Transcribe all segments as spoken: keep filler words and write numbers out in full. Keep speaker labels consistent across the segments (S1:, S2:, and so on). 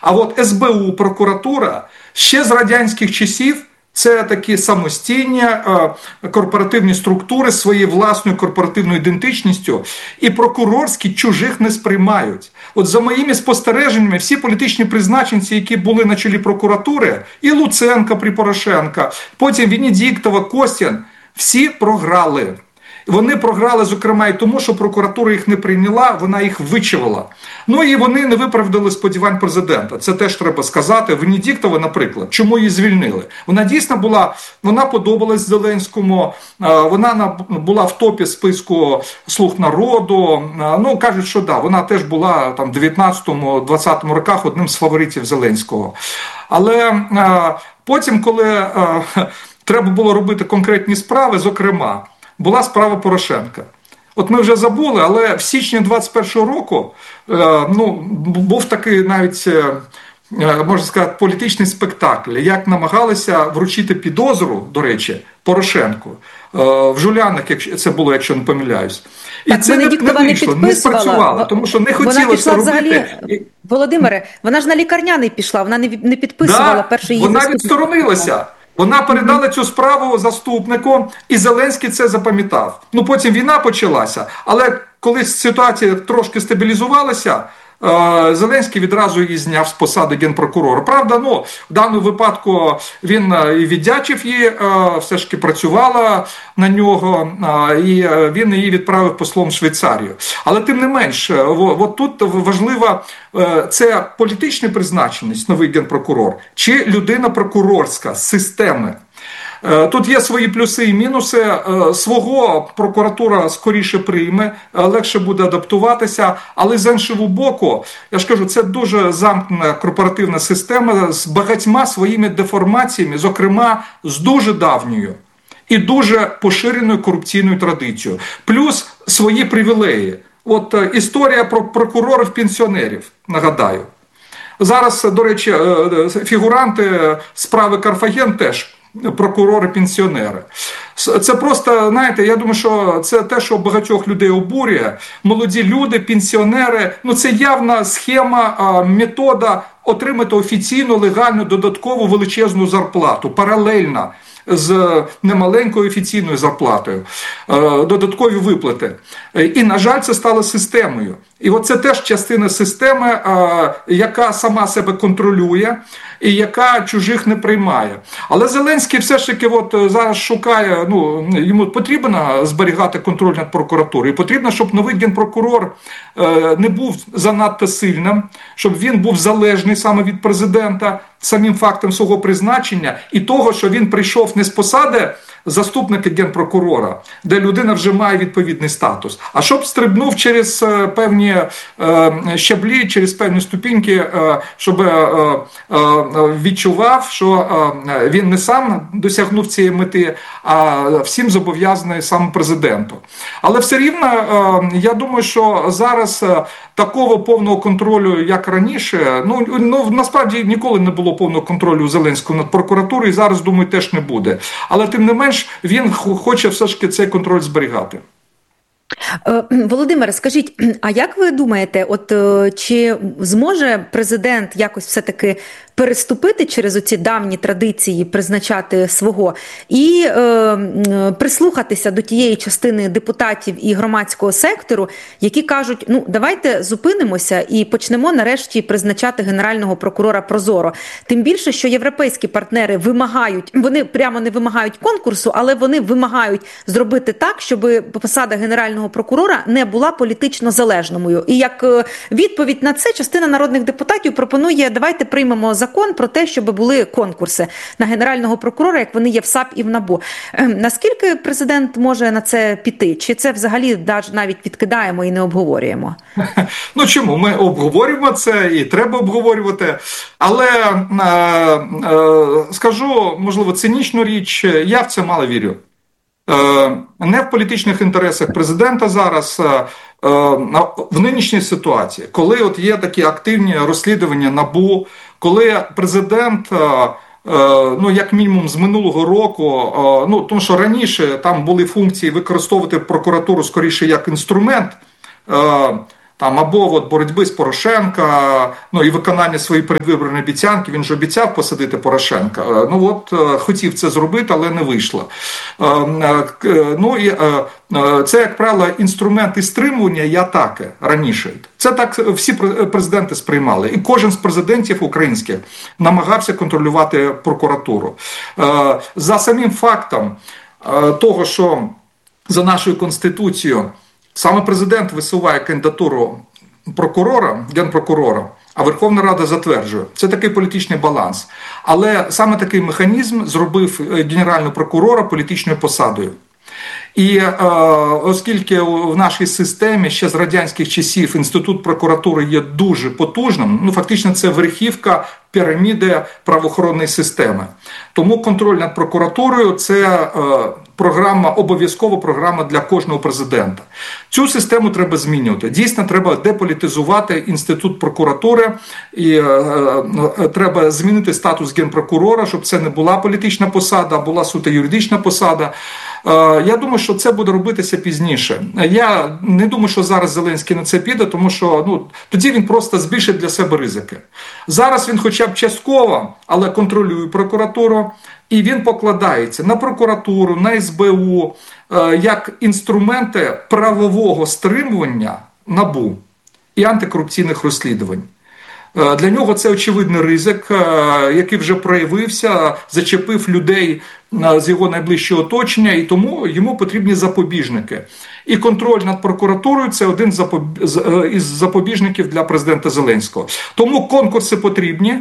S1: А от ес бе у, прокуратура ще з радянських часів це такі самостійні корпоративні структури з своєю власною корпоративною ідентичністю, і прокурорські чужих не сприймають. От за моїми спостереженнями, всі політичні призначенці, які були на чолі прокуратури, і Луценко при Порошенка, потім Венедіктова, Костін, всі програли. Вони програли, зокрема, і тому, що прокуратура їх не прийняла, вона їх вичавила. Ну і вони не виправдали сподівань президента. Це теж треба сказати. Венедіктова, наприклад, чому її звільнили? Вона дійсно була, вона подобалась Зеленському, вона була в топі списку «Слуг народу». Ну, кажуть, що да, вона теж була там в дев'ятнадцятому-двадцятому роках одним з фаворитів Зеленського. Але потім, коли треба було робити конкретні справи, зокрема, була справа Порошенка. От ми вже забули, але в січні двадцять першого року ну, був такий навіть, можна сказати, політичний спектакль, як намагалися вручити підозру, до речі, Порошенку. В Жулянах, якщо це було, якщо не помиляюсь. І
S2: так,
S1: це не, не вийшло, не спрацювало, тому що не хотілося робити. Взагалі,
S2: Володимире, вона ж на лікарняний пішла, вона не, не підписувала
S1: да,
S2: перший її
S1: вона
S2: заступник.
S1: відсторонилася. Вона передала цю справу заступнику, і Зеленський це запам'ятав. Ну, потім війна почалася, але коли ситуація трошки стабілізувалася, Зеленський відразу її зняв з посади генпрокурора. Правда, ну, в даному випадку він і віддячив її, все ж таки працювала на нього, і він її відправив послом в Швейцарію. Але тим не менш, от тут важлива це політична призначеність, новий генпрокурор, чи людина прокурорська з системи. Тут є свої плюси і мінуси. Свого прокуратура скоріше прийме, легше буде адаптуватися, але з іншого боку, я ж кажу, це дуже замкнена корпоративна система з багатьма своїми деформаціями, зокрема з дуже давньою і дуже поширеною корупційною традицією. Плюс свої привілеї. От історія про прокурорів-пенсіонерів, нагадаю. Зараз, до речі, фігуранти справи Карфаген теж прокурори-пенсіонери. Це просто, знаєте, я думаю, що це те, що багатьох людей обурює. Молоді люди, пенсіонери, ну це явна схема, метода отримати офіційну, легальну, додаткову величезну зарплату, паралельно з немаленькою офіційною зарплатою, додаткові виплати. І, на жаль, це стало системою. І от це теж частина системи, яка сама себе контролює і яка чужих не приймає. Але Зеленський все ж таки от зараз шукає, ну, йому потрібно зберігати контроль над прокуратурою. І потрібно, щоб новий генпрокурор не був занадто сильним, щоб він був залежний саме від президента, самим фактом свого призначення і того, що він прийшов не з посади заступника генпрокурора, де людина вже має відповідний статус, а щоб стрибнув через певні щаблі, через певні ступіньки, щоб відчував, що він не сам досягнув цієї мети, а всім зобов'язаний сам президенту. Але все рівно, я думаю, що зараз такого повного контролю, як раніше, ну, ну насправді ніколи не було повного контролю у Зеленського над прокуратурою, і зараз, думаю, теж не буде. Але тим не менш, він хоче все ж таки цей контроль зберігати.
S2: Володимире, скажіть, а як ви думаєте, от чи зможе президент якось все-таки переступити через оці давні традиції, призначати свого і е, прислухатися до тієї частини депутатів і громадського сектору, які кажуть, ну давайте зупинимося і почнемо нарешті призначати генерального прокурора прозоро. Тим більше, що європейські партнери вимагають, вони прямо не вимагають конкурсу, але вони вимагають зробити так, щоб посада генерального прокурора не була політично залежною. І як відповідь на це частина народних депутатів пропонує, давайте приймемо закон про те, щоб були конкурси на генерального прокурора, як вони є в САП і в НАБУ. Наскільки президент може на це піти? Чи це взагалі навіть відкидаємо і не обговорюємо?
S1: Ну чому? Ми обговорюємо це і треба обговорювати. Але е, е, скажу, можливо, цинічну річ, я в це мало вірю. Е, не в політичних інтересах президента зараз, е, в нинішній ситуації, коли от є такі активні розслідування НАБУ, коли президент, ну як мінімум з минулого року, ну тому що раніше там були функції використовувати прокуратуру скоріше як інструмент там, або от боротьби з Порошенка, ну і виконання своєї передвиборної обіцянки, він ж обіцяв посадити Порошенка, ну от хотів це зробити, але не вийшло. Ну і це, як правило, інструменти стримування і атаки раніше. Це так всі президенти сприймали. І кожен з президентів українських намагався контролювати прокуратуру. За самим фактом того, що за нашою Конституцією саме президент висуває кандидатуру прокурора, генпрокурора, а Верховна Рада затверджує. Це такий політичний баланс. Але саме такий механізм зробив генерального прокурора політичною посадою. І е, оскільки в нашій системі ще з радянських часів інститут прокуратури є дуже потужним, ну фактично це верхівка піраміди правоохоронної системи. Тому контроль над прокуратурою – це е, програма, обов'язкова програма для кожного президента. Цю систему треба змінювати. Дійсно, треба деполітизувати інститут прокуратури і е, е, треба змінити статус генпрокурора, щоб це не була політична посада, а була суто юридична посада. Я думаю, що це буде робитися пізніше. Я не думаю, що зараз Зеленський на це піде, тому що ну, тоді він просто збільшить для себе ризики. Зараз він хоча б частково, але контролює прокуратуру, і він покладається на прокуратуру, на ес бе у, як інструменти правового стримування НАБУ і антикорупційних розслідувань. Для нього це очевидний ризик, який вже проявився, зачепив людей з його найближчого оточення, і тому йому потрібні запобіжники. І контроль над прокуратурою – це один із запобіжників для президента Зеленського. Тому конкурси потрібні,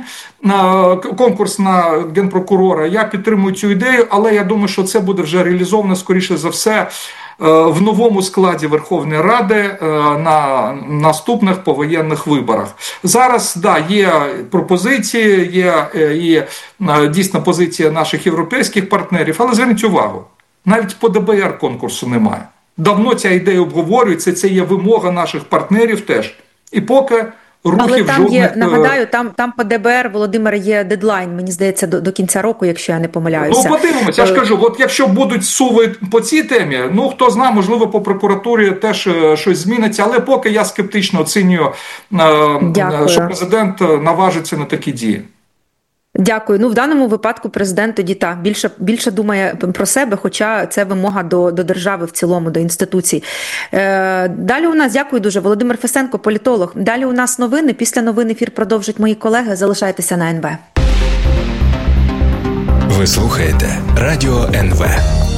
S1: конкурс на генпрокурора. Я підтримую цю ідею, але я думаю, що це буде вже реалізовано, скоріше за все, в новому складі Верховної Ради на наступних повоєнних виборах. Зараз, да, є пропозиції, є і дійсно позиція наших європейських партнерів, але зверніть увагу, навіть по де бе ер конкурсу немає. Давно ця ідея обговорюється, це є вимога наших партнерів теж. І поки рухів
S2: Але там
S1: жодних...
S2: є, нагадаю, там, там по де бе ер, Володимир, є дедлайн, мені здається, до, до кінця року, якщо я не помиляюся.
S1: Ну, подивимось, я ж кажу, от якщо будуть суви по цій темі, ну, хто знає, можливо, по прокуратурі теж щось зміниться, але поки я скептично оцінюю, Дякую. що президент наважиться на такі дії.
S2: Дякую. Ну, в даному випадку президент тоді та більше, більше думає про себе, хоча це вимога до, до держави в цілому, до інституцій. Е, далі у нас, дякую дуже, Володимир Фесенко, політолог. Далі у нас новини. Після новин ефір продовжать мої колеги. Залишайтеся на ен ве.
S3: Ви слухаєте Радіо ен ве.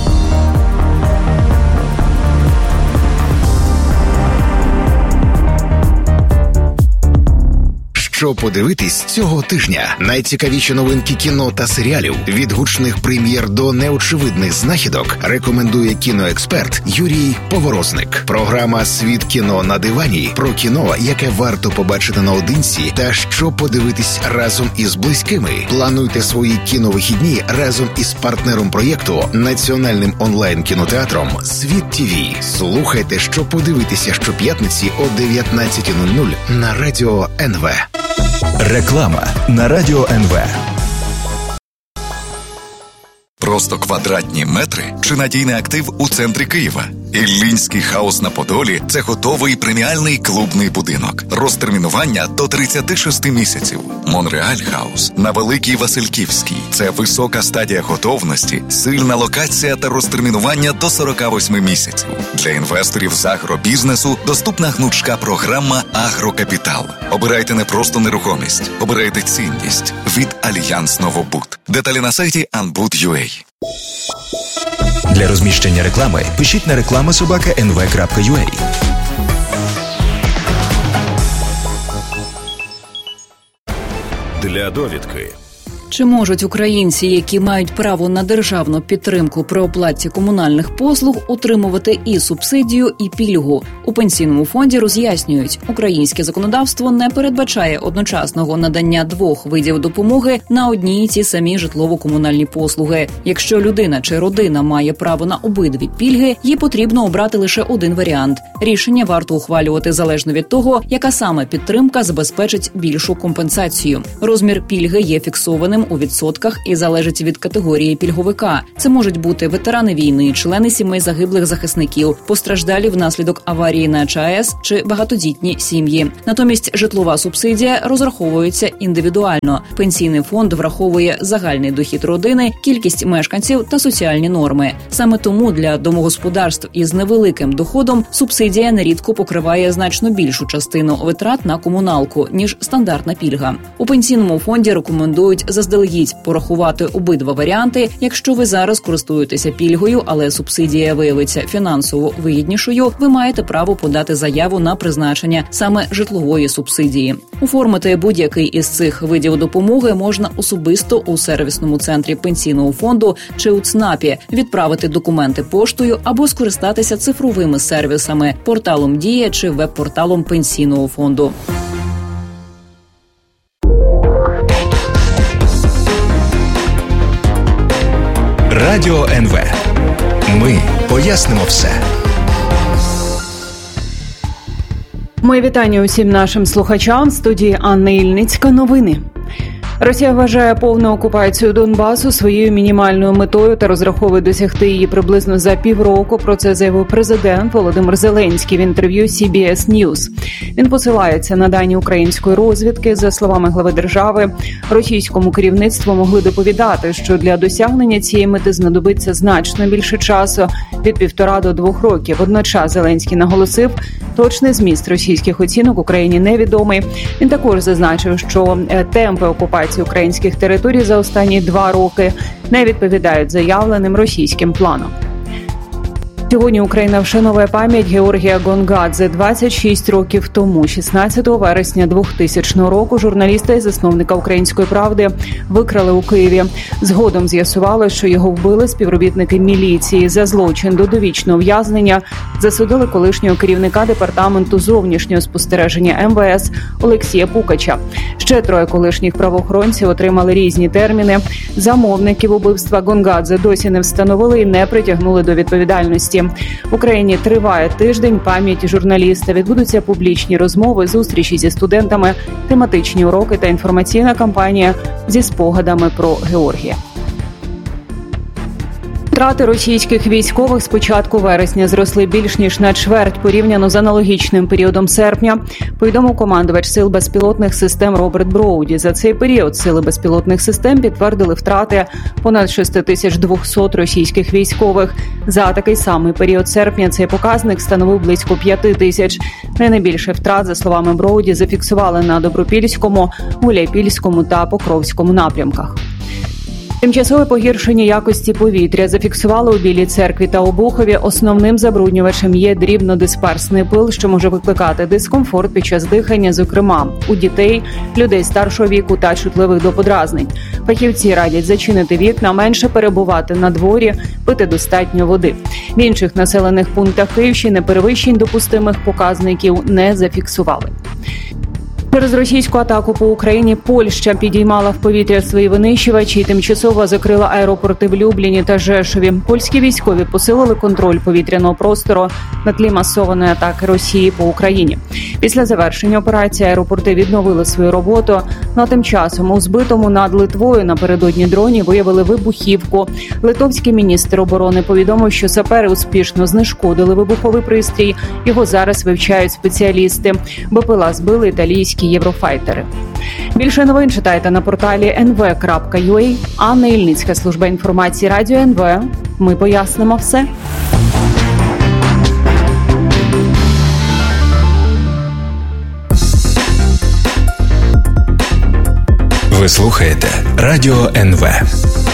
S3: Що подивитись цього тижня? Найцікавіші новинки кіно та серіалів від гучних прем'єр до неочевидних знахідок рекомендує кіноексперт Юрій Поворозник. Програма «Світ кіно на дивані» про кіно, яке варто побачити наодинці та що подивитись разом із близькими. Плануйте свої кіновихідні разом із партнером проєкту, національним онлайн-кінотеатром «Світ ТІВІ». Слухайте, що подивитися щоп'ятниці о дев'ятнадцятій нуль нуль на Радіо ен ве. Реклама на Радіо ен ве. Просто квадратні метри чи надійний актив у центрі Києва? Іллінський хаус на Подолі – це готовий преміальний клубний будинок. Розтермінування до тридцяти шести місяців. Монреаль хаус на Великій Васильківській – це висока стадія готовності, сильна локація та розтермінування до сорока восьми місяців. Для інвесторів з агробізнесу доступна гнучка програма «Агрокапітал». Обирайте не просто нерухомість, обирайте цінність від Альянс Новобуд. Деталі на сайті анбуд крапка ю а. Для розміщення реклами пишіть на реклама собака ен ве крапка ю а. Для довідки.
S4: Чи можуть українці, які мають право на державну підтримку при оплаті комунальних послуг, отримувати і субсидію, і пільгу? У Пенсійному фонді роз'яснюють, українське законодавство не передбачає одночасного надання двох видів допомоги на одні й ті самі житлово-комунальні послуги. Якщо людина чи родина має право на обидві пільги, їй потрібно обрати лише один варіант. Рішення варто ухвалювати залежно від того, яка саме підтримка забезпечить більшу компенсацію. Розмір пільги є фіксованим окрем у відсотках і залежить від категорії пільговика. Це можуть бути ветерани війни, члени сімей загиблих захисників, постраждалі внаслідок аварії на ЧАЕС чи багатодітні сім'ї. Натомість житлова субсидія розраховується індивідуально. Пенсійний фонд враховує загальний дохід родини, кількість мешканців та соціальні норми. Саме тому для домогосподарств із невеликим доходом субсидія нерідко покриває значно більшу частину витрат на комуналку, ніж стандартна пільга. У пенсійному фонді рекомендують заздалегідь порахувати обидва варіанти. Якщо ви зараз користуєтеся пільгою, але субсидія виявиться фінансово вигіднішою, ви маєте право подати заяву на призначення саме житлової субсидії. Оформити будь-який із цих видів допомоги можна особисто у сервісному центрі пенсійного фонду чи у ЦНАПі, відправити документи поштою або скористатися цифровими сервісами, порталом «Дія» чи веб-порталом пенсійного фонду.
S5: Радіо ен ве. Ми пояснимо все.
S6: Мої вітання усім нашим слухачам. В студії Анна Ільницька. Новини. Росія вважає повну окупацію Донбасу своєю мінімальною метою та розраховує досягти її приблизно за півроку. Про це заявив президент Володимир Зеленський в інтерв'ю сі бі ес News. Він посилається на дані української розвідки. За словами глави держави, російському керівництву могли доповідати, що для досягнення цієї мети знадобиться значно більше часу – від півтора до двох років. Водночас Зеленський наголосив, точний зміст російських оцінок Україні невідомий. Він також зазначив, що темпи окупації українських територій за останні два роки не відповідають заявленим російським планам. Сьогодні Україна вшановує пам'ять Георгія Гонгадзе. двадцять шість років тому, шістнадцятого вересня двохтисячного року, журналіста і засновника «Української правди» викрали у Києві. Згодом з'ясувалося, що його вбили співробітники міліції. За злочин до довічного ув'язнення засудили колишнього керівника департаменту зовнішнього спостереження ем ве ес Олексія Пукача. Ще троє колишніх правоохоронців отримали різні терміни. Замовників убивства Гонгадзе досі не встановили і не притягнули до відповідальності. В Україні триває тиждень пам'яті журналіста. Відбудуться публічні розмови, зустрічі зі студентами, тематичні уроки та інформаційна кампанія зі спогадами про Георгія. Втрати російських військових з початку вересня зросли більш ніж на чверть порівняно з аналогічним періодом серпня, повідомив командувач сил безпілотних систем Роберт Броуді. За цей період сили безпілотних систем підтвердили втрати понад шість тисяч двісті російських військових. За такий самий період серпня цей показник становив близько п'ять тисяч. Найбільше втрат, за словами Броуді, зафіксували на Добропільському, Гуляйпільському та Покровському напрямках. Тимчасове погіршення якості повітря зафіксували у Білій Церкві та Обухові. Основним забруднювачем є дрібнодисперсний пил, що може викликати дискомфорт під час дихання, зокрема у дітей, людей старшого віку та чутливих до подразнень. Фахівці радять зачинити вікна, менше перебувати на дворі, пити достатньо води. В інших населених пунктах Київщини перевищень допустимих показників не зафіксували. Через російську атаку по Україні Польща підіймала в повітря свої винищувачі і тимчасово закрила аеропорти в Любліні та Жешові. Польські військові посилили контроль повітряного простору на тлі масованої атаки Росії по Україні. Після завершення операції аеропорти відновили свою роботу. Но тим часом у збитому над Литвою напередодні дроні виявили вибухівку. Литовський міністр оборони повідомив, що сапери успішно знешкодили вибуховий пристрій. Його зараз вивчають спеціалісти. БПЛА збили італійські єврофайтери. Більше новин читайте на порталі ен ве крапка ю а. Анна Ільницька, служба інформації Радіо ен ве. Ми пояснимо все.
S5: Ви слухаєте Радіо ен ве.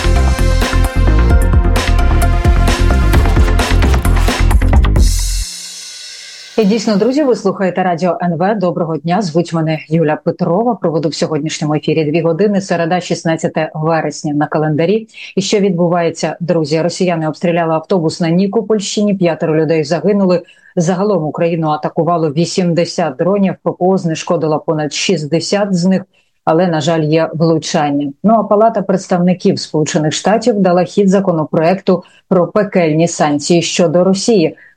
S7: І дійсно, друзі, ви слухаєте Радіо ен ве. Доброго дня. Звуть мене Юля Петрова. Проведу в сьогоднішньому ефірі дві години. Середа, шістнадцяте вересня на календарі. І що відбувається, друзі? Росіяни обстріляли автобус на Нікопольщині. П'ятеро людей загинули. Загалом Україну атакувало вісімдесят дронів. ППО знешкодила понад шістдесят з них. Але, на жаль, є влучання. Ну а Палата представників Сполучених Штатів дала хід законопроекту про пекельні санкції щодо Росії.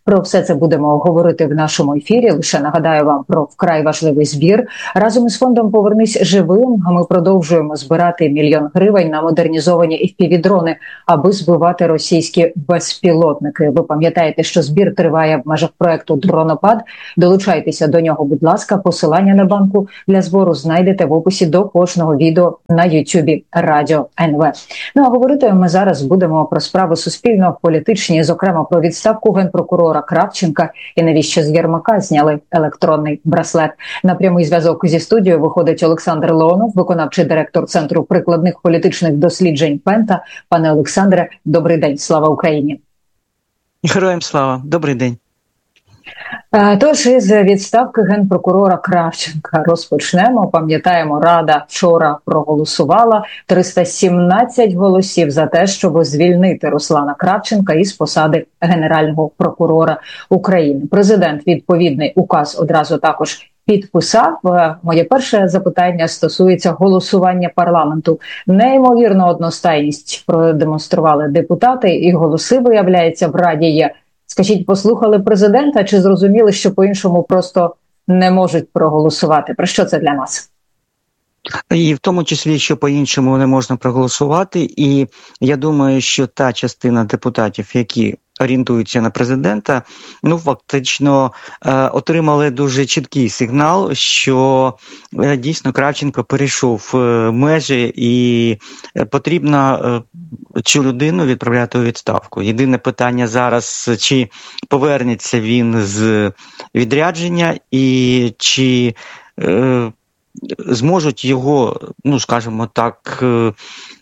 S7: Про все це будемо говорити в нашому ефірі. Лише нагадаю вам про вкрай важливий збір. Разом із фондом «Повернись живим» ми продовжуємо збирати мільйон гривень на модернізовані еф пі ві-дрони, аби збивати російські безпілотники. Ви пам'ятаєте, що збір триває в межах проекту «Дронопад». Долучайтеся до нього, будь ласка. Посилання на банку для збору знайдете в описі до кожного відео на ютубі Радіо ен ве. Ну а говорити ми зараз будемо про справи суспільно-політичні, зокрема про відставку генпрокурора Кравченка і навіщо з Єрмака зняли електронний браслет. На прямий зв'язок зі студією виходить Олександр Леонов, виконавчий директор Центру прикладних політичних досліджень «Пента». Пане Олександре, добрий день, слава Україні!
S8: Героям слава, добрий день.
S7: Тож із відставки генпрокурора Кравченка розпочнемо. Пам'ятаємо, Рада вчора проголосувала триста сімнадцять голосів за те, щоб звільнити Руслана Кравченка із посади Генерального прокурора України. Президент відповідний указ одразу також підписав. Моє перше запитання стосується голосування парламенту. Неймовірну одностайність продемонстрували депутати, і голоси, виявляється, в Раді є. Скажіть, послухали президента, чи зрозуміли, що по-іншому просто не можуть проголосувати? Про що це для нас?
S8: І в тому числі, що по-іншому не можна проголосувати. І я думаю, що та частина депутатів, які орієнтуються на президента, ну фактично е, отримали дуже чіткий сигнал, що е, дійсно Кравченко перейшов е, межі і е, потрібно е, цю людину відправляти у відставку. Єдине питання зараз, чи повернеться він з відрядження і чи е, зможуть його, ну скажімо так, е,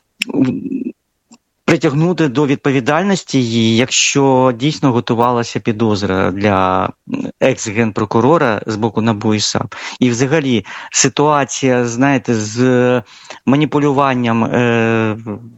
S8: притягнути до відповідальності, якщо дійсно готувалася підозра для екс-генпрокурора з боку НАБУ і САП. І взагалі ситуація, знаєте, з маніпулюванням е-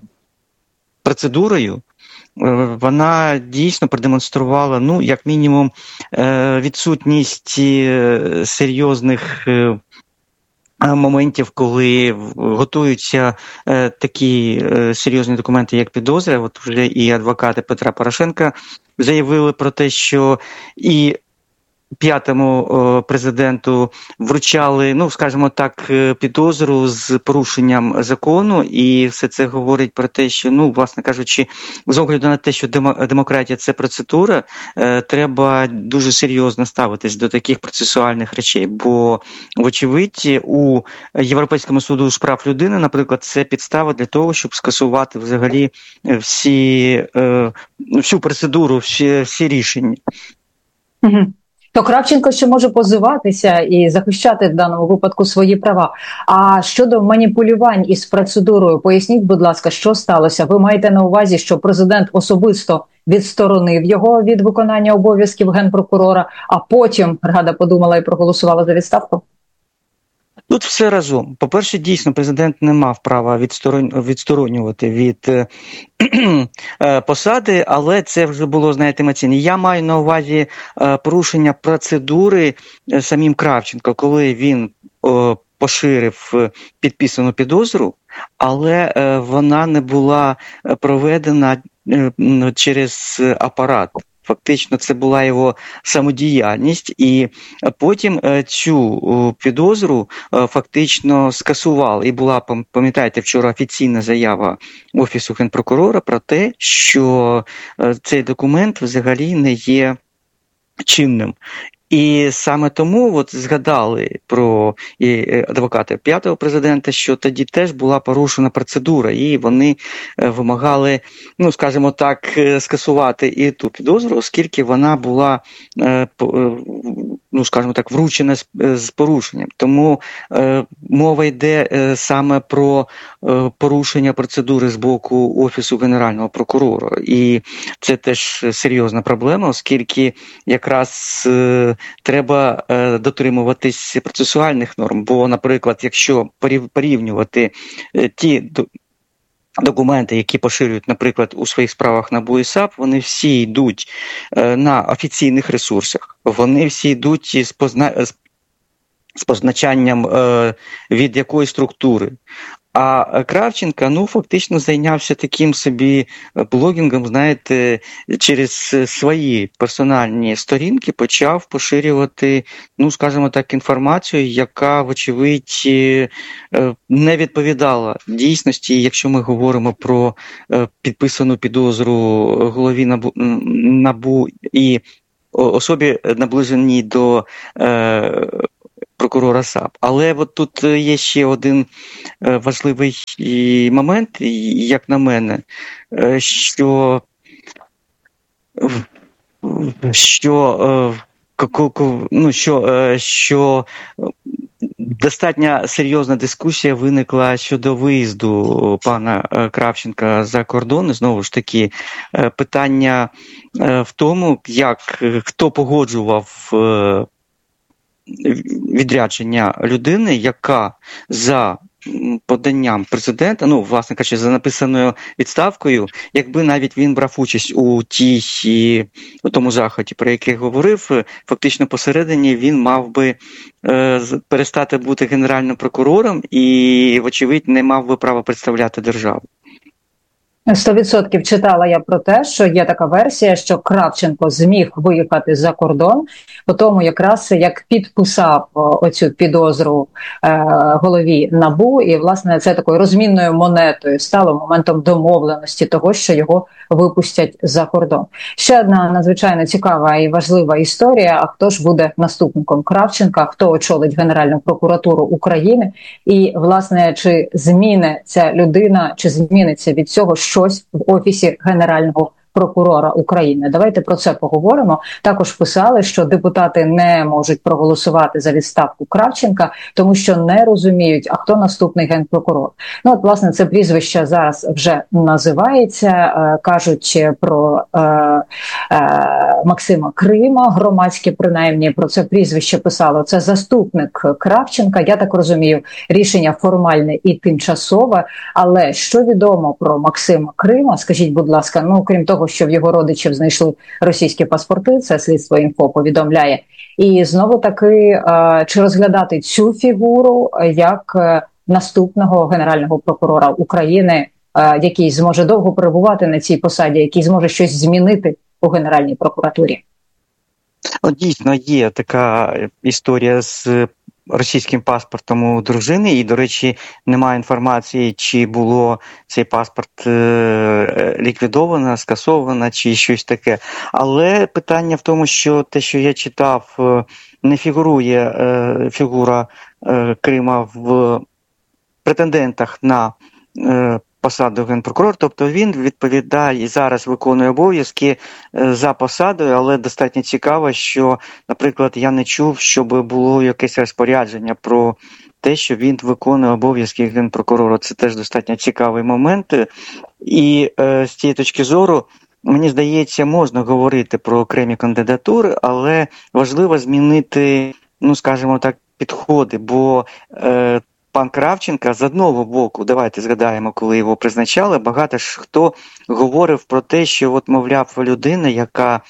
S8: процедурою, е- вона дійсно продемонструвала, ну, як мінімум, е- відсутність е- серйозних е- моментів, коли готуються е, такі е, серйозні документи, як підозри. От вже і адвокати Петра Порошенка заявили про те, що і п'ятому е, президенту вручали, ну, скажімо так, підозру з порушенням закону, і все це говорить про те, що, ну, власне кажучи, з огляду на те, що демократія – це процедура, е, треба дуже серйозно ставитись до таких процесуальних речей, бо, вочевидь, у Європейському суду з прав людини, наприклад, це підстава для того, щоб скасувати взагалі всі, е, всю процедуру, всі, всі рішення.
S7: Угу. То Кравченко ще може позиватися і захищати в даному випадку свої права. А щодо маніпулювань із процедурою, поясніть, будь ласка, що сталося? Ви маєте на увазі, що президент особисто відсторонив його від виконання обов'язків генпрокурора, а потім Рада подумала і проголосувала за відставку?
S8: Тут все разом. По-перше, дійсно, президент не мав права відсторон... відсторонювати від е, посади, але це вже було, знаєте, емоційно. Я маю на увазі е, порушення процедури е, самим Кравченко, коли він е, поширив підписану підозру, але е, вона не була проведена е, через апарат. Фактично, це була його самодіяльність, і потім цю підозру фактично скасували. І була, пам'ятаєте, вчора офіційна заява Офісу Генпрокурора про те, що цей документ взагалі не є чинним. І саме тому от згадали про і адвокати п'ятого президента, що тоді теж була порушена процедура, і вони вимагали, ну, скажімо так, скасувати і ту підозру, оскільки вона була, ну, скажімо так, вручена з, з порушенням. Тому е, мова йде е, саме про е, порушення процедури з боку Офісу Генерального прокурора. І це теж серйозна проблема, оскільки якраз е, треба е, дотримуватись процесуальних норм. Бо, наприклад, якщо порівнювати е, ті документи, які поширюють, наприклад, у своїх справах НАБУ і САП, вони всі йдуть е, на офіційних ресурсах, вони всі йдуть з, позна... з позначанням е, від якої структури. А Кравченко, ну, фактично зайнявся таким собі блогінгом, знаєте, через свої персональні сторінки почав поширювати, ну, скажімо так, інформацію, яка, вочевидь, не відповідала дійсності, якщо ми говоримо про підписану підозру голові НАБУ, НАБУ і особі, наближеній до прокурора САП. Але от тут є ще один важливий момент, як на мене, що, що, ну, що, що достатньо серйозна дискусія виникла щодо виїзду пана Кравченка за кордон. Знову ж таки, питання в тому, як хто погоджував відрядження людини, яка за поданням президента, ну, власне кажучи, за написаною відставкою, якби навіть він брав участь у тій, у тому заході, про який говорив, фактично посередині він мав би е, перестати бути генеральним прокурором і, вочевидь, не мав би права представляти державу.
S7: Сто відсотків читала я про те, що є така версія, що Кравченко зміг виїхати за кордон, по тому якраз як підписав оцю підозру е, голові НАБУ, і, власне, це такою розмінною монетою стало моментом домовленості того, що його випустять за кордон. Ще одна надзвичайно цікава і важлива історія, а хто ж буде наступником Кравченка, хто очолить Генеральну прокуратуру України, і, власне, чи зміниться людина, чи зміниться від цього щось в Офісі Генерального прокурора України. Давайте про це поговоримо. Також писали, що депутати не можуть проголосувати за відставку Кравченка, тому що не розуміють, а хто наступний генпрокурор. Ну, от, власне, це прізвище зараз вже називається. Е, кажуть про е, е, Максима Крима, громадське принаймні про це прізвище писало. Це заступник Кравченка. Я так розумію, рішення формальне і тимчасове. Але що відомо про Максима Крима? Скажіть, будь ласка, ну, крім того, що в його родичів знайшли російські паспорти, це Слідство Інфо повідомляє. І знову таки, чи розглядати цю фігуру як наступного генерального прокурора України, який зможе довго перебувати на цій посаді, який зможе щось змінити у Генеральній прокуратурі?
S8: От дійсно є така історія з російським паспортом у дружини, і, до речі, немає інформації, чи було цей паспорт е- ліквідовано, скасовано, чи щось таке. Але питання в тому, що те, що я читав, не фігурує е- фігура е- Крима в претендентах на е- посаду генпрокурора, тобто він відповідає і зараз виконує обов'язки за посадою, але достатньо цікаво, що, наприклад, я не чув, щоб було якесь розпорядження про те, що він виконує обов'язки генпрокурора. Це теж достатньо цікавий момент. І е, з цієї точки зору, мені здається, можна говорити про окремі кандидатури, але важливо змінити, ну, скажімо так, підходи, бо е, пан Кравченка, з одного боку, давайте згадаємо, коли його призначали, багато ж хто говорив про те, що, от, мовляв, людина, яка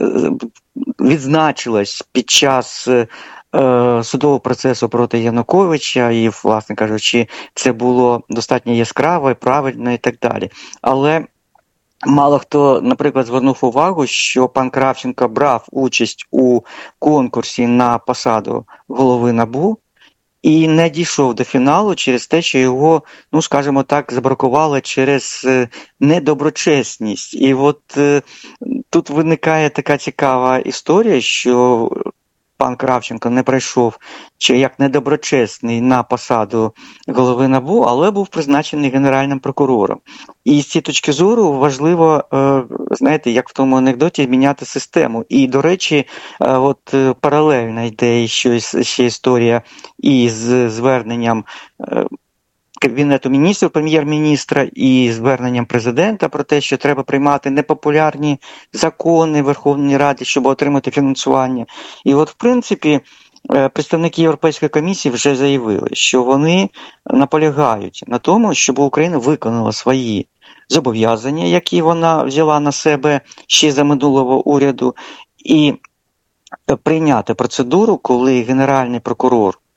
S8: відзначилась під час е, судового процесу проти Януковича, і, власне кажучи, це було достатньо яскраво і правильно і так далі. Але мало хто, наприклад, звернув увагу, що пан Кравченко брав участь у конкурсі на посаду голови НАБУ, і не дійшов до фіналу через те, що його, ну, скажімо так, забракували через недоброчесність. І от е, тут виникає така цікава історія, що пан Кравченко не прийшов чи як недоброчесний на посаду голови НАБУ, але був призначений генеральним прокурором. І з цієї точки зору важливо, знаєте, як в тому анекдоті, міняти систему. І, до речі, от паралельно йде ще, ще історія із зверненням Кабінету міністрів, прем'єр-міністра і зверненням президента про те, що треба приймати непопулярні закони в Верховній Раді, щоб отримати фінансування. І от, в принципі, представники Європейської комісії вже заявили, що вони наполягають на тому, щоб Україна виконала свої зобов'язання, які вона взяла на себе ще за минулого уряду, і прийняти процедуру, коли Генеральний прокурор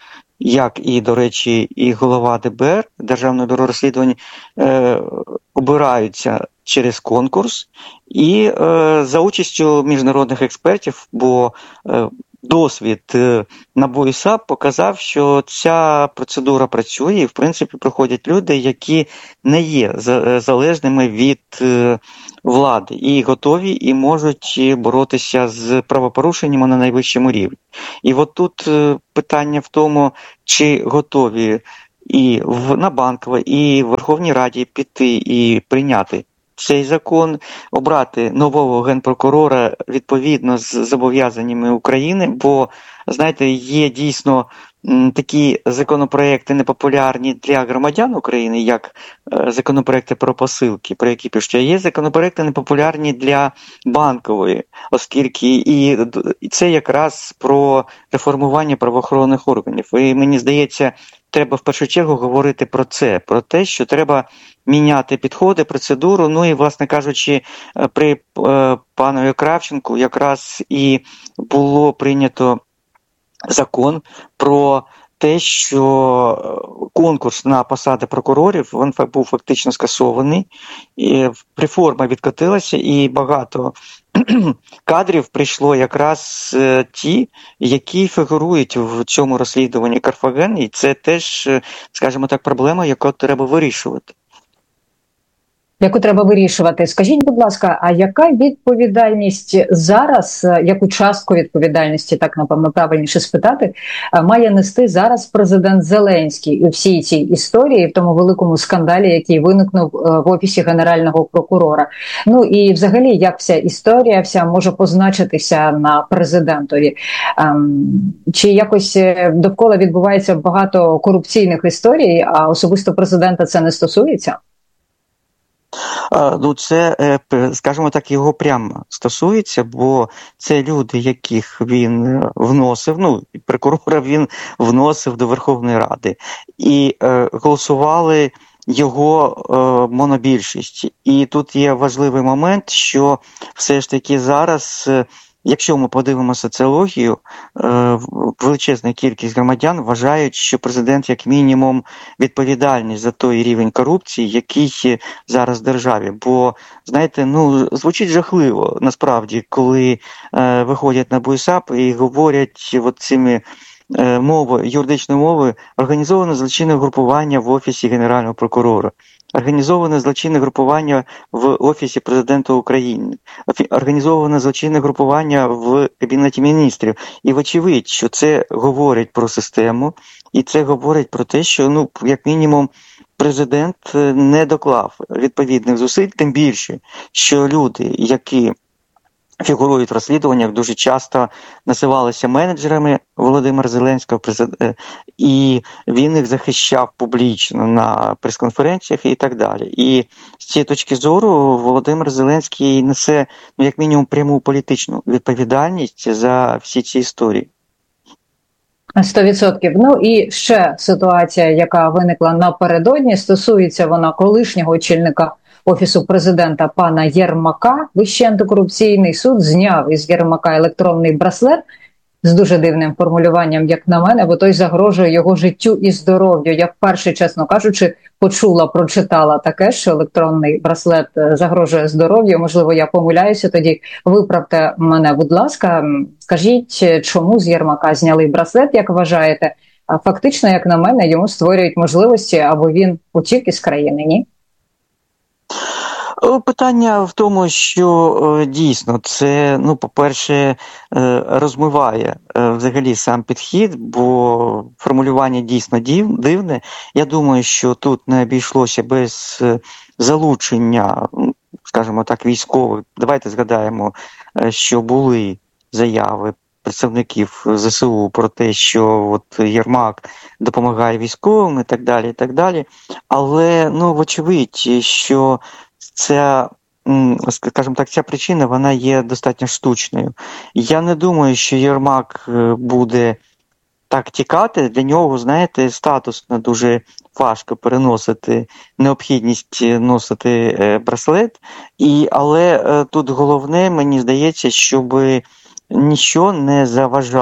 S8: як і, до речі, і голова Д Б Р, Державного бюро розслідувань, е, обираються через конкурс і е, за участю міжнародних експертів, бо е, досвід НАБУ і САП показав, що ця процедура працює і, в принципі, приходять люди, які не є залежними від влади і готові, і можуть боротися з правопорушеннями на найвищому рівні. І от тут питання в тому, чи готові і в, на Банковій, і в Верховній Раді піти і прийняти цей закон, обрати нового генпрокурора відповідно з зобов'язаннями України, бо, знаєте, є дійсно такі законопроекти непопулярні для громадян України, як законопроекти про посилки, про які пишуть, а є законопроекти непопулярні для Банкової, оскільки і це якраз про реформування правоохоронних органів. І мені здається, треба в першу чергу говорити про це, про те, що треба міняти підходи, процедуру. Ну і, власне кажучи, при е, панові Кравченку якраз і було прийнято закон про те, що конкурс на посади прокурорів, він був фактично скасований, і реформа відкотилася, і багато кадрів прийшло якраз ті, які фігурують в цьому розслідуванні Карфаген, і це теж, скажімо так, проблема, яку треба вирішувати.
S7: Яку треба вирішувати. Скажіть, будь ласка, а яка відповідальність зараз, яку частку відповідальності, так, напевно, правильніше спитати, має нести зараз президент Зеленський у всій цій історії, в тому великому скандалі, який виникнув в Офісі Генерального прокурора? Ну і взагалі, як вся історія вся може позначитися на президентові? Чи якось довкола відбувається багато корупційних історій, а особисто президента це не стосується?
S8: Ну, це, скажімо так, його прямо стосується, бо це люди, яких він вносив, ну, прокурора він вносив до Верховної Ради, і е, голосували його е, монобільшість. І тут є важливий момент, що все ж таки зараз, якщо ми подивимося соціологію, величезна кількість громадян вважають, що президент як мінімум відповідальний за той рівень корупції, який зараз в державі. Бо, знаєте, ну, звучить жахливо, насправді, коли е, виходять на НАБУ і САП і говорять от цими е, мовою, юридичною мовою, організоване злочинне групування в Офісі Генерального прокурора. Організоване злочинне групування в Офісі Президента України, організоване злочинне групування в Кабінеті міністрів. І вочевидь, що це говорить про систему, і це говорить про те, що, ну, як мінімум, президент не доклав відповідних зусиль, тим більше, що люди, які фігурують в розслідуваннях, дуже часто називалися менеджерами Володимира Зеленського, і він їх захищав публічно на прес-конференціях і так далі. І з цієї точки зору Володимир Зеленський несе, ну, як мінімум, пряму політичну відповідальність за всі ці історії.
S7: Сто відсотків. Ну і ще ситуація, яка виникла напередодні, стосується вона колишнього очільника Офісу президента пана Єрмака. Вищий антикорупційний суд зняв із Єрмака електронний браслет з дуже дивним формулюванням, як на мене, бо той загрожує його життю і здоров'ю. Я вперше, чесно кажучи, почула, прочитала таке, що електронний браслет загрожує здоров'ю. Можливо, я помиляюся, тоді виправте мене, будь ласка. Скажіть, чому з Єрмака зняли браслет, як вважаєте? Фактично, як на мене, йому створюють можливості, аби він утік із країни, ні?
S8: Питання в тому, що дійсно це, ну, по-перше, розмиває взагалі сам підхід, бо формулювання дійсно дивне. Я думаю, що тут не обійшлося без залучення, скажімо так, військових. Давайте згадаємо, що були заяви представників Зе Се У про те, що от Єрмак допомагає військовим і так далі, і так далі. Але, ну, вочевидь, що ця, скажімо так, ця причина, вона є достатньо штучною. Я не думаю, що Єрмак буде так тікати. Для нього, знаєте, статусно дуже важко переносити необхідність носити браслет. І, але тут головне, мені здається, щоб нічого не заважало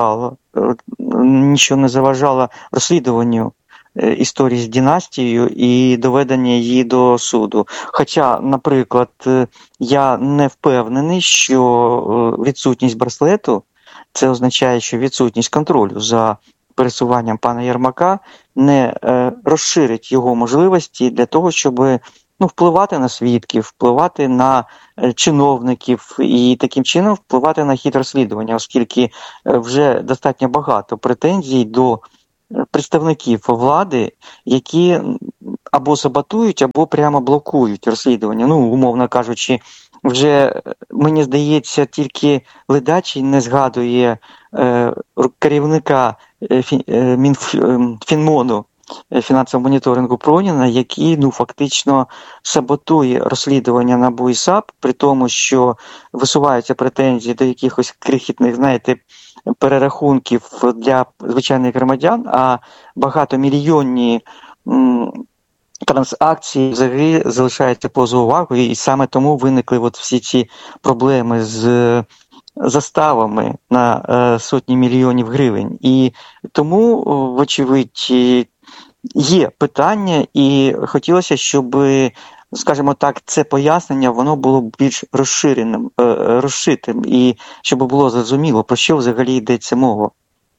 S8: нічого не заважало розслідуванню історії з династією і доведення її до суду. Хоча, наприклад, я не впевнений, що відсутність браслету – це означає, що відсутність контролю за пересуванням пана Єрмака не розширить його можливості для того, щоб ну, впливати на свідків, впливати на чиновників і таким чином впливати на хід розслідування, оскільки вже достатньо багато претензій до представників влади, які або саботують, або прямо блокують розслідування. Ну, умовно кажучи, вже, мені здається, тільки Ледачий не згадує е, керівника е, фі, е, Мінф, е, Фінмону, фінансового моніторингу Проніна, який ну, фактично саботує розслідування НАБУ і САП, при тому, що висуваються претензії до якихось крихітних, знаєте, перерахунків для звичайних громадян, а багатомільйонні м, транзакції взагалі залишаються поза увагою, і саме тому виникли от всі ці проблеми з заставами на е, сотні мільйонів гривень. І тому, вочевидь, є питання, і хотілося, щоб, скажімо так, це пояснення, воно було більш розширеним, розшитим, і щоб було зрозуміло, про що взагалі йдеться мова.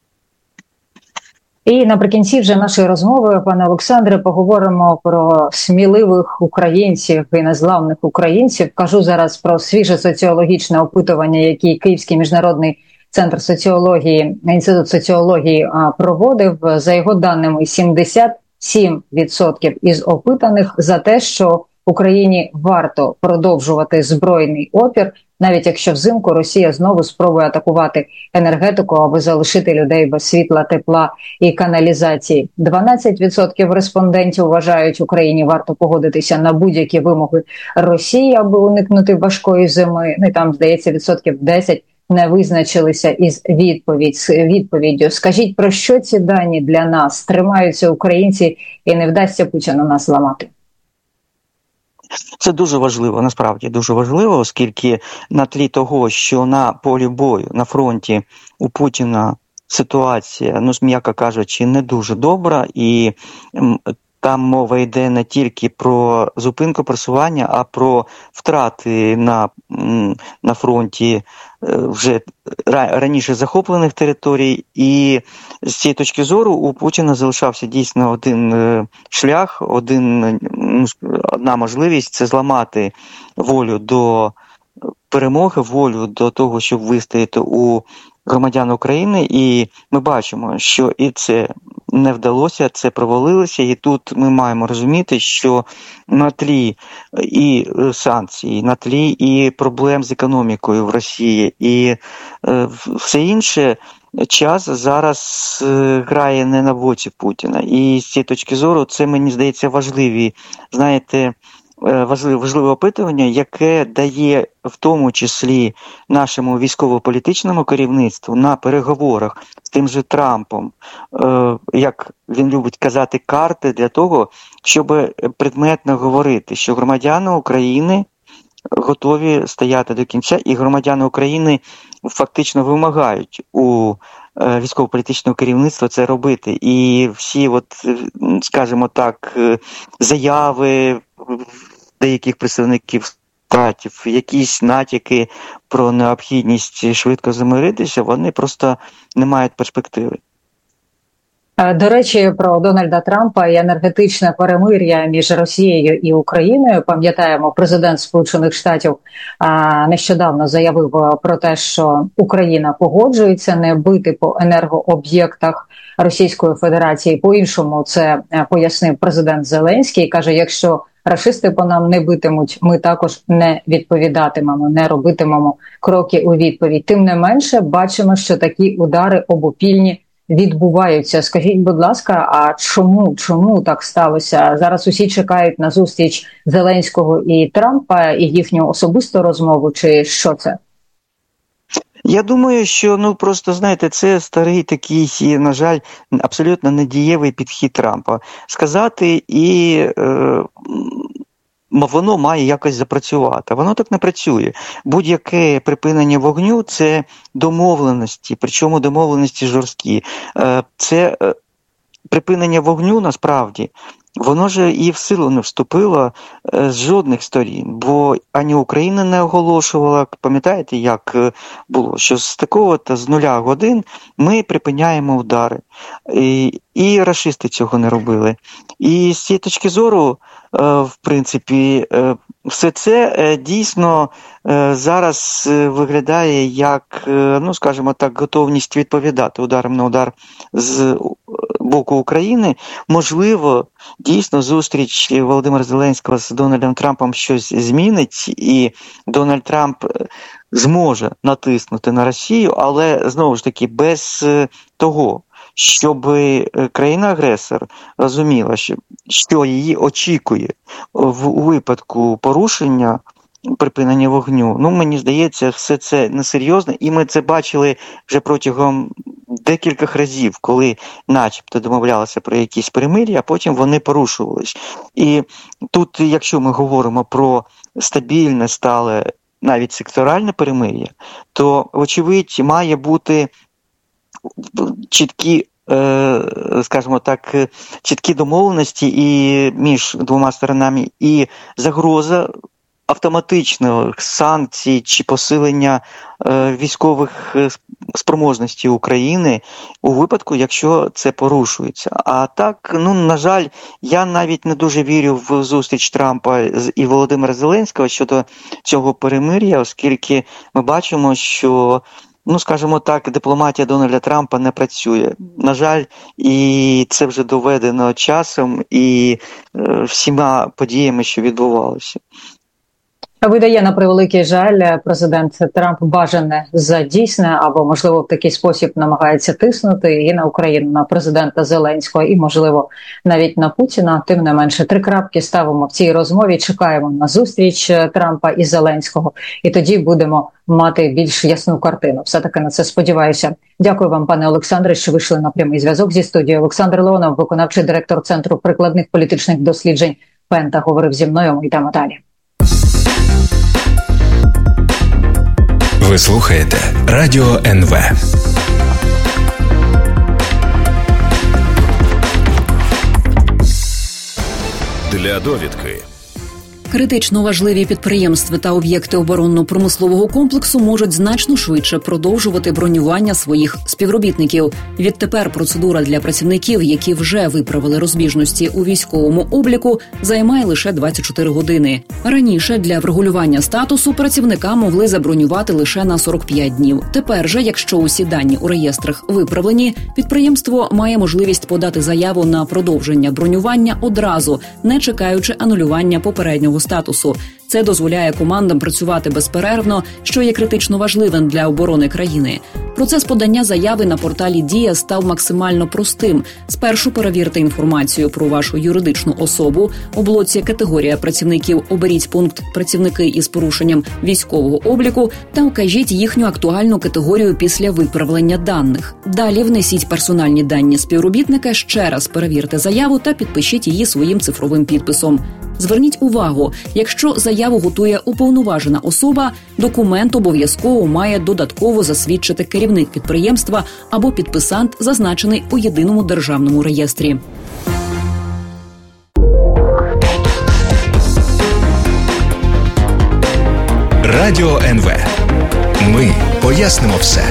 S7: І наприкінці вже нашої розмови, пане Олександре, поговоримо про сміливих українців і незламних українців. Кажу зараз про свіже соціологічне опитування, яке Київський міжнародний центр соціології, інститут соціології проводив. За його даними, сімдесят сім відсотків із опитаних за те, що Україні варто продовжувати збройний опір, навіть якщо взимку Росія знову спробує атакувати енергетику, аби залишити людей без світла, тепла і каналізації. дванадцять відсотків респондентів вважають, Україні варто погодитися на будь-які вимоги Росії, аби уникнути важкої зими. Ну і там, здається, відсотків десять не визначилися із відповідь, відповіддю. Скажіть, про що ці дані для нас? Тримаються українці і не вдасться Путіну нас ламати?
S8: Це дуже важливо, насправді дуже важливо, оскільки на тлі того, що на полі бою, на фронті у Путіна ситуація, ну, м'яко кажучи, не дуже добра, і там мова йде не тільки про зупинку просування, а про втрати на, на фронті вже раніше захоплених територій. І з цієї точки зору у Путіна залишався дійсно один шлях, один, одна можливість – це зламати волю до перемоги, волю до того, щоб вистояти у громадян України. І ми бачимо, що і це не вдалося, це провалилося, і тут ми маємо розуміти, що на тлі і санкцій, на тлі і проблем з економікою в Росії, і е, все інше, час зараз е, грає не на боці Путіна. І з цієї точки зору це, мені здається, важливі, знаєте, важливе, важливе опитування, яке дає в тому числі нашому військово-політичному керівництву на переговорах з тим же Трампом, е, як він любить казати, карти для того, щоб предметно говорити, що громадяни України готові стояти до кінця, і громадяни України фактично вимагають у е, військово-політичного керівництва це робити. І всі, от, скажімо так, заяви деяких представників штатів, якісь натяки про необхідність швидко замиритися, вони просто не мають перспективи.
S7: До речі, про Дональда Трампа і енергетичне перемир'я між Росією і Україною. Пам'ятаємо, президент Сполучених Штатів нещодавно заявив про те, що Україна погоджується не бити по енергооб'єктах Російської Федерації. По-іншому це пояснив президент Зеленський. Каже, якщо рашисти по нам не битимуть, ми також не відповідатимемо, не робитимемо кроки у відповідь. Тим не менше, бачимо, що такі удари обопільні відбуваються. Скажіть, будь ласка, а чому, чому так сталося? Зараз усі чекають на зустріч Зеленського і Трампа і їхню особисту розмову, чи що це?
S8: Я думаю, що, ну, просто, знаєте, це старий такий, на жаль, абсолютно недієвий підхід Трампа. Сказати і е, воно має якось запрацювати. Воно так не працює. Будь-яке припинення вогню – це домовленості, причому домовленості жорсткі. Це припинення вогню, насправді, воно ж і в силу не вступило з жодних сторін, бо ані Україна не оголошувала, пам'ятаєте, як було, що з такого-то, з нуля годин ми припиняємо удари. І, і рашисти цього не робили. І з цієї точки зору, в принципі, все це дійсно зараз виглядає як, ну, скажімо так, готовність відповідати ударом на удар з боку України. Можливо, дійсно зустріч Володимира Зеленського з Дональдом Трампом щось змінить, і Дональд Трамп зможе натиснути на Росію, але, знову ж таки, без того, щоб країна-агресор розуміла, що, що її очікує в у випадку порушення припинення вогню. Ну, мені здається, все це несерйозно, і ми це бачили вже протягом декількох разів, коли начебто домовлялися про якісь перемир'я, а потім вони порушувались. І тут, якщо ми говоримо про стабільне, стале, навіть секторальне перемир'я, то, вочевидь, має бути чіткі, скажімо так, чіткі домовленості і між двома сторонами, і загроза автоматичних санкцій чи посилення військових спроможностей України у випадку, якщо це порушується. А так, ну, на жаль, я навіть не дуже вірю в зустріч Трампа і Володимира Зеленського щодо цього перемир'я, оскільки ми бачимо, що, ну, скажімо так, дипломатія Дональда Трампа не працює. На жаль, і це вже доведено часом і е, всіма подіями, що відбувалися.
S7: Видає, на превеликий жаль, президент Трамп бажане за дійсне, або, можливо, в такий спосіб намагається тиснути і на Україну, на президента Зеленського, і, можливо, навіть на Путіна. Тим не менше, три крапки ставимо в цій розмові, чекаємо на зустріч Трампа і Зеленського, і тоді будемо мати більш ясну картину. Все-таки на це сподіваюся. Дякую вам, пане Олександре, що вийшли на прямий зв'язок зі студією. Олександр Леонов, виконавчий директор Центру прикладних політичних досліджень Пента, говорив зі мною. Ми йдемо далі.
S5: Ви слухаєте Радіо ен ве.
S9: Для довідки.
S4: Критично важливі підприємства та об'єкти оборонно-промислового комплексу можуть значно швидше продовжувати бронювання своїх співробітників. Відтепер процедура для працівників, які вже виправили розбіжності у військовому обліку, займає лише двадцять чотири години. Раніше для врегулювання статусу працівника могли забронювати лише на сорок п'ять днів. Тепер же, якщо усі дані у реєстрах виправлені, підприємство має можливість подати заяву на продовження бронювання одразу, не чекаючи анулювання попереднього статусу. Це дозволяє командам працювати безперервно, що є критично важливим для оборони країни. Процес подання заяви на порталі «Дія» став максимально простим. Спершу перевірте інформацію про вашу юридичну особу. У блоці «Категорія працівників» оберіть пункт «Працівники із порушенням військового обліку» та укажіть їхню актуальну категорію після виправлення даних. Далі внесіть персональні дані співробітника, ще раз перевірте заяву та підпишіть її своїм цифровим підписом. Зверніть увагу, якщо заяву готує уповноважена особа, документ обов'язково має додатково засвідчити керівник підприємства або підписант, зазначений у єдиному державному реєстрі.
S5: Радіо ен ве. Ми пояснимо все.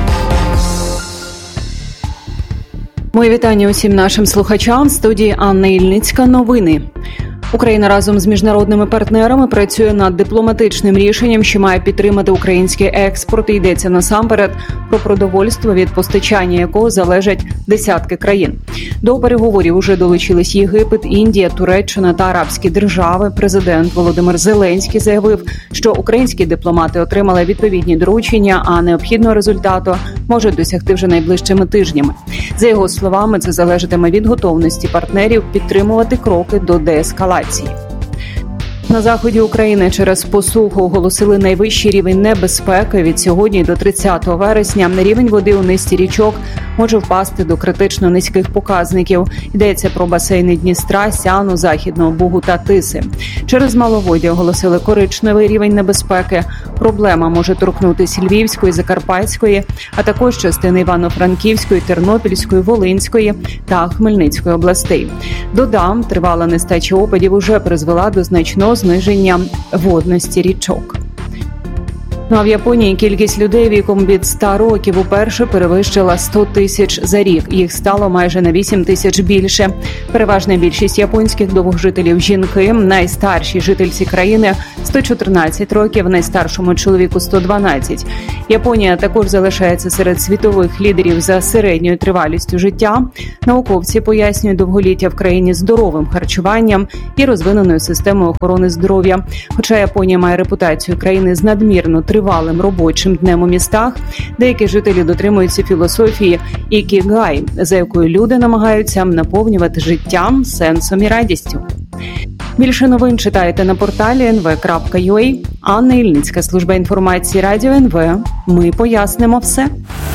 S6: Мої вітання усім нашим слухачам. В студії Анна Ільницька. Новини. Україна разом з міжнародними партнерами працює над дипломатичним рішенням, що має підтримати український експорт. І йдеться насамперед про продовольство, від постачання якого залежать десятки країн. До переговорів уже долучились Єгипет, Індія, Туреччина та арабські держави. Президент Володимир Зеленський заявив, що українські дипломати отримали відповідні доручення, а необхідного результату можуть досягти вже найближчими тижнями. За його словами, це залежатиме від готовності партнерів підтримувати кроки до деескалації. На заході України через посуху оголосили найвищий рівень небезпеки. Від сьогодні до тридцятого вересня рівень води у низці річок може впасти до критично низьких показників. Йдеться про басейни Дністра, Сяну, Західного Бугу та Тиси. Через маловоддя оголосили коричневий рівень небезпеки. Проблема може торкнутися Львівської, Закарпатської, а також частини Івано-Франківської, Тернопільської, Волинської та Хмельницької областей. Додам, тривала нестача опадів уже призвела до значного зниження водності річок. Ну а в Японії кількість людей віком від ста років уперше перевищила сто тисяч за рік. Їх стало майже на вісім тисяч більше. Переважна більшість японських довгожителів – жінки. Найстаршій жительці країни – сто чотирнадцять років, найстаршому чоловіку – сто дванадцять. Японія також залишається серед світових лідерів за середньою тривалістю життя. Науковці пояснюють довголіття в країні здоровим харчуванням і розвиненою системою охорони здоров'я. Хоча Японія має репутацію країни з надмірно тривалим робочим днем у містах, деякі жителі дотримуються філософії ікігай, за якою люди намагаються наповнювати життям сенсом і радістю. Більше новин читайте на порталі ен ве крапка ю а. Анна Ільницька, служба інформації Радіо ен ве. Ми пояснимо все.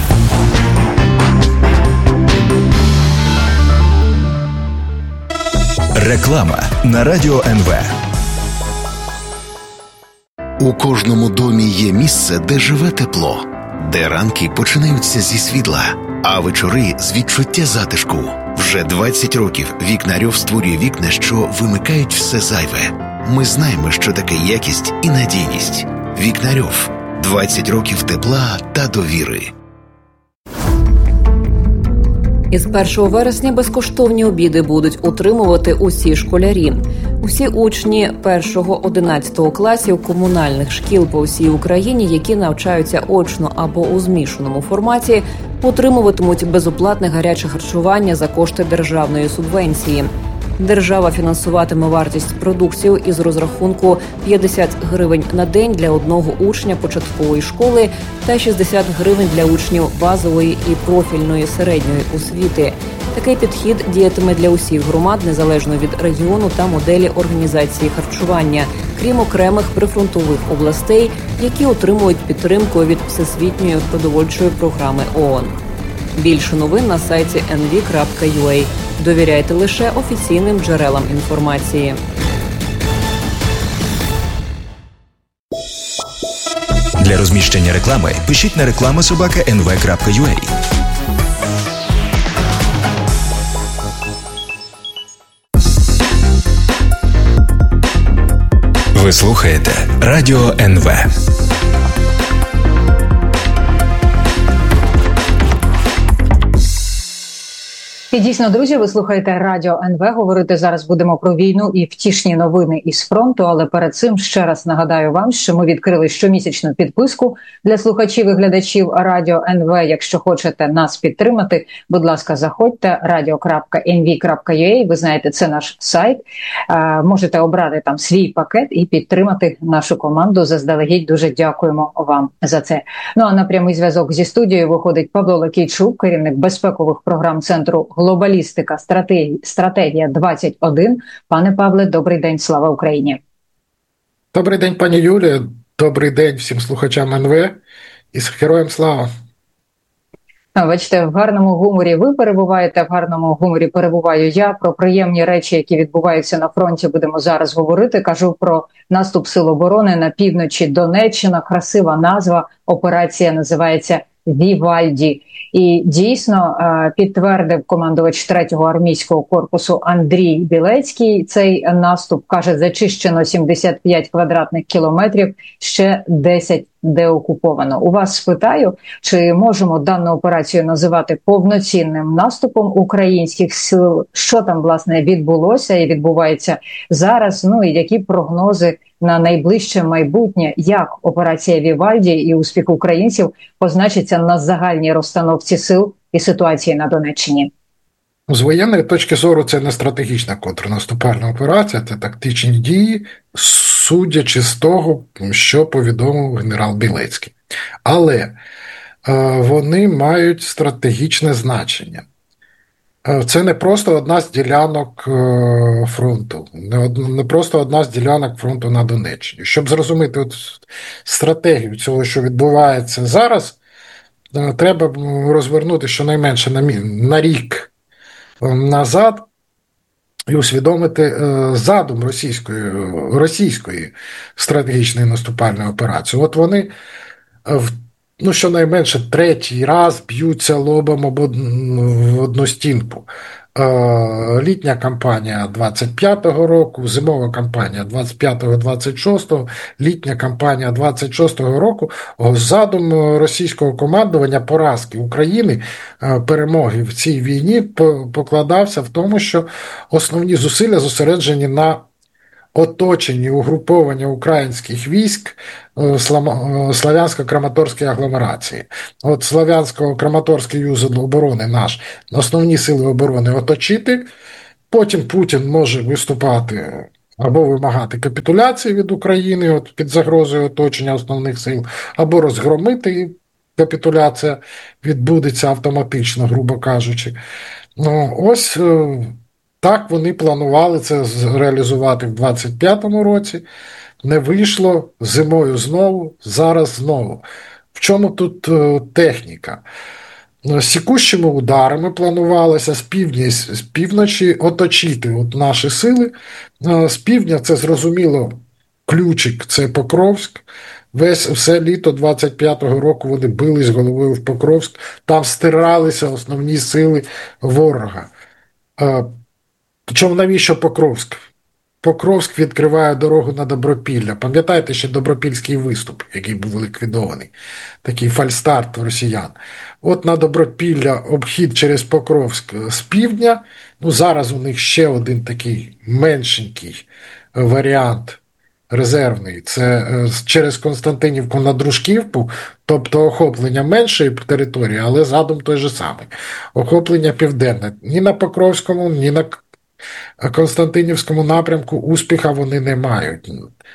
S5: Реклама на Радіо ен ве.
S10: У кожному домі є місце, де живе тепло, де ранки починаються зі світла, а вечори – з відчуття затишку. Вже двадцять років Вікнарьов створює вікна, що вимикають все зайве. Ми знаємо, що таке якість і надійність. Вікнарьов – двадцять років тепла та довіри.
S4: Із першого вересня безкоштовні обіди будуть отримувати усі школярі. Усі учні першого-одинадцятого класів комунальних шкіл по всій Україні, які навчаються очно або у змішаному форматі, отримуватимуть безоплатне гаряче харчування за кошти державної субвенції. Держава фінансуватиме вартість продуктів із розрахунку п'ятдесят гривень на день для одного учня початкової школи та шістдесят гривень для учнів базової і профільної середньої освіти. Такий підхід діятиме для усіх громад, незалежно від регіону та моделі організації харчування, крім окремих прифронтових областей, які отримують підтримку від Всесвітньої продовольчої програми ООН. Більше новин на сайті ен ві крапка ю а. Довіряйте лише офіційним джерелам інформації.
S5: Для розміщення реклами пишіть на реклама собака ен ве крапка ю а. Ви слухаєте Радіо ен ве.
S7: І дійсно, друзі, ви слухаєте Радіо ен ве. Говорити зараз будемо про війну і втішні новини із фронту, але перед цим ще раз нагадаю вам, що ми відкрили щомісячну підписку для слухачів і глядачів Радіо ен ве. Якщо хочете нас підтримати, будь ласка, заходьте радіо крапка ен ві крапка ю а, ви знаєте, це наш сайт. Можете обрати там свій пакет і підтримати нашу команду. Заздалегідь дуже дякуємо вам за це. Ну а на прямий зв'язок зі студією виходить Павло Лакійчук, керівник безпекових програм Центру Глобалістика, стратегія, стратегія двадцять один. Пане Павле, добрий день, слава Україні.
S11: Добрий день, пані Юлія, добрий день всім слухачам ен ве і героям слава.
S7: Бачите, в гарному гуморі ви перебуваєте, в гарному гуморі перебуваю я. Про приємні речі, які відбуваються на фронті, будемо зараз говорити. Кажу про наступ Сил оборони на півночі Донеччина. Красива назва, операція називається Вівальді. І дійсно підтвердив командувач третього армійського корпусу Андрій Білецький цей наступ. Каже, зачищено сімдесят п'ять квадратних кілометрів, ще десять деокуповано. У вас спитаю, чи можемо дану операцію називати повноцінним наступом українських сил? Що там, власне, відбулося і відбувається зараз? Ну і які прогнози на найближче майбутнє, як операція Вівальді і успіх українців позначиться на загальній розстановці сил і ситуації на Донеччині?
S11: З воєнної точки зору це не стратегічна контрнаступальна операція, це тактичні дії, судячи з того, що повідомив генерал Білецький. Але е, вони мають стратегічне значення. Це не просто одна з ділянок фронту, не просто одна з ділянок фронту на Донеччині. Щоб зрозуміти от стратегію цього, що відбувається зараз, треба розвернути щонайменше на, на рік назад і усвідомити задум російської, російської стратегічної наступальної операції. От вони в ну, щонайменше третій раз б'ються лобом об одну стінку. Літня кампанія двадцять п'ятого року, зимова кампанія двадцять п'ятого двадцять шостого, літня кампанія двадцять шостого року. Задум російського командування поразки України, перемоги в цій війні покладався в тому, що основні зусилля зосереджені на оточені угруповання українських військ Слов'янсько-Краматорської агломерації. От Слов'янсько-Краматорський юзел оборони наш, основні сили оборони оточити, потім Путін може виступати або вимагати капітуляції від України от під загрозою оточення основних сил, або розгромити, і капітуляція відбудеться автоматично, грубо кажучи. Ну, ось так вони планували це реалізувати в двадцять п'ятому році. Не вийшло, зимою знову, зараз знову. В чому тут техніка? Сікущими ударами планувалося з півдня, з півночі оточити от наші сили. З півдня це зрозуміло ключик, це Покровськ. Весь все літо двадцять п'ятого року вони бились головою в Покровськ, там стиралися основні сили ворога. Причому навіщо Покровськ? Покровськ відкриває дорогу на Добропілля. Пам'ятаєте ще Добропільський виступ, який був ліквідований? Такий фальстарт росіян. От на Добропілля обхід через Покровськ з півдня. Ну, зараз у них ще один такий меншенький варіант резервний. Це через Константинівку на Дружківку, тобто охоплення меншої території, але задум той же самий. Охоплення південне. Ні на Покровському, ні на Константинівському напрямку успіха вони не мають.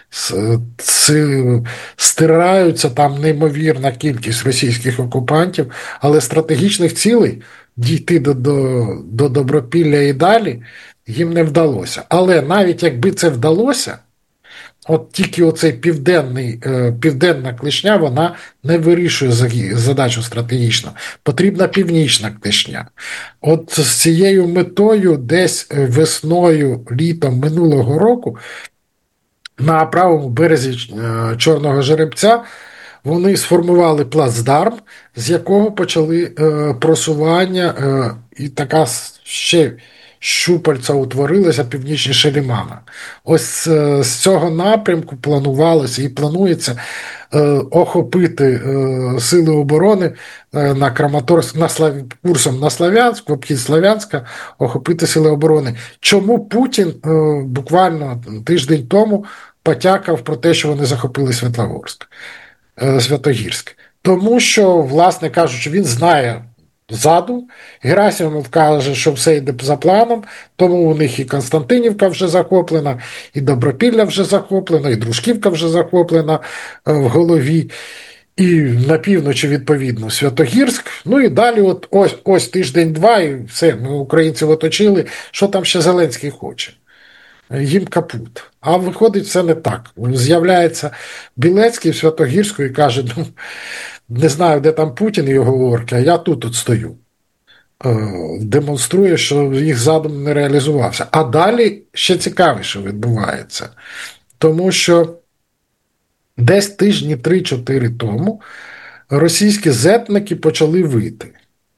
S11: Стираються там неймовірна кількість російських окупантів, але стратегічних цілей дійти до, до, до Добропілля і далі їм не вдалося. Але навіть якби це вдалося, от тільки оцей південний, південна клешня, вона не вирішує задачу стратегічно. Потрібна північна клешня. От з цією метою десь весною, літом минулого року на правому березі Чорного Жеребця вони сформували плацдарм, з якого почали просування, і така ще щупальця утворилася північніше Лімана. Ось з цього напрямку планувалося і планується е, охопити е, сили оборони е, на Краматорськ, на Слав... курсом на Слов'янськ, в обхід Слов'янська, охопити сили оборони. Чому Путін е, буквально тиждень тому потякав про те, що вони захопили Світлогорськ, е, Святогірськ? Тому що, власне кажучи, він знає задум. Герасимов каже, що все йде за планом, тому у них і Константинівка вже захоплена, і Добропілля вже захоплена, і Дружківка вже захоплена в голові, і на півночі, відповідно, Святогірськ. Ну і далі от ось, ось тиждень-два, і все, ми українців оточили, що там ще Зеленський хоче. Їм капут. А виходить все не так. З'являється Білецький в Святогірську і каже, ну, не знаю, де там Путін і його орки, а я тут от стою. Демонструє, що їх задум не реалізувався. А далі ще цікавіше відбувається. Тому що десь тижні три-чотири тому російські зетники почали вити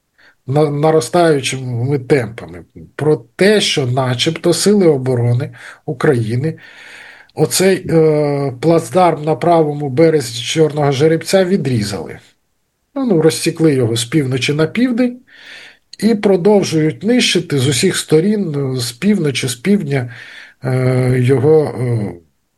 S11: наростаючими темпами про те, що начебто сили оборони України оцей е, плацдарм на правому березі Чорного Жеребця відрізали. Ну, розсікли його з півночі на південь і продовжують нищити з усіх сторін, з півночі, з півдня, е, його е,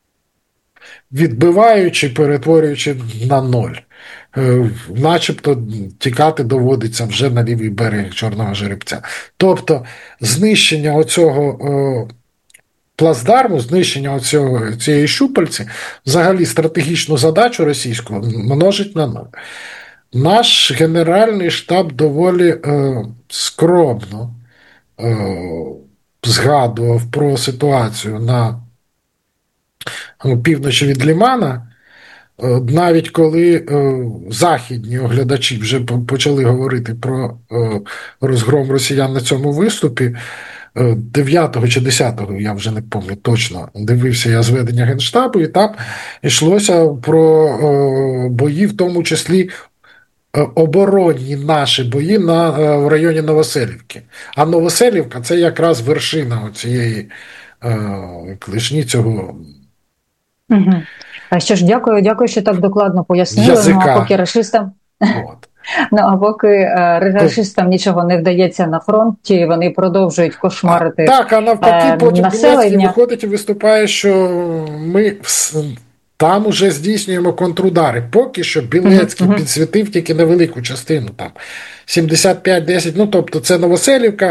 S11: відбиваючи, перетворюючи на ноль. Е, начебто тікати доводиться вже на лівий берег Чорного Жеребця. Тобто знищення оцього е, плацдарму, знищення оцього, цієї щупальці, взагалі стратегічну задачу російську множить на нуль. Наш Генеральний штаб доволі е, скромно е, згадував про ситуацію на півночі від Лімана, Навіть коли е, західні оглядачі вже почали говорити про е, розгром росіян на цьому виступі, е, дев'ятого чи десятого, я вже не пам'ятаю точно, дивився я зведення Генштабу, і там йшлося про е, бої, в тому числі е, оборонні наші бої на, е, в районі Новоселівки. А Новоселівка – це якраз вершина цієї е, клешні цього.
S7: Угу. А що ж, дякую, дякую, що так докладно пояснили.
S11: Язика.
S7: Ну, а поки рашистам,
S11: От.
S7: ну, а поки е, рашистам нічого не вдається на фронті, вони продовжують кошмарити.
S11: А, так, а навпаки,
S7: е,
S11: потім Білецький
S7: населення.
S11: виходить і виступає, що ми там уже здійснюємо контрудари. Поки що Білецький uh-huh. підсвітив тільки невелику частину, там сімдесят п'ять десять, ну тобто це Новоселівка,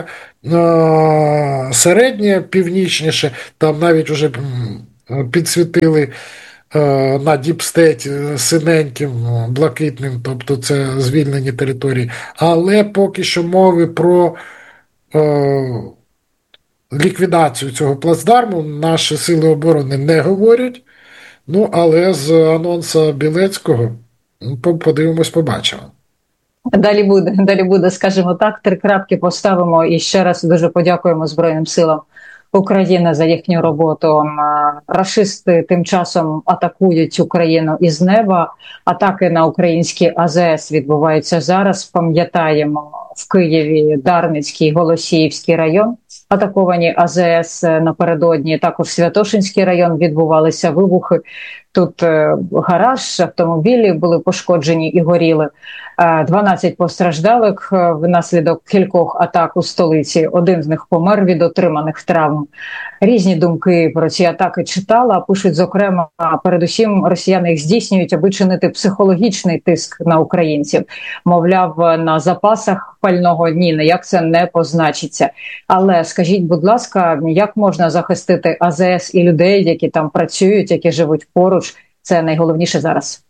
S11: е- середнє, північніше, там навіть уже підсвітили е- на діпстеті синеньким, блакитним, тобто це звільнені території. Але поки що мови про е- ліквідацію цього плацдарму наші сили оборони не говорять. Ну, але з анонсу Білецького подивимось, побачимо.
S7: Далі буде, далі буде, скажімо так, три крапки поставимо і ще раз дуже подякуємо Збройним силам України за їхню роботу. Рашисти тим часом атакують Україну із неба. Атаки на українські А З С відбуваються зараз. Пам'ятаємо, в Києві Дарницький, Голосіївський район атаковані А З С напередодні. Також Святошинський район відбувалися вибухи. Тут гараж, автомобілі були пошкоджені і горіли. дванадцять постраждалих внаслідок кількох атак у столиці. Один з них помер від отриманих травм. Різні думки про ці атаки читала. Пишуть, зокрема, передусім росіяни їх здійснюють, аби чинити психологічний тиск на українців. Мовляв, на запасах пального ні, ніяк це не позначиться. Але скажіть, будь ласка, як можна захистити А З С і людей, які там працюють, які живуть поруч? Це найголовніше зараз.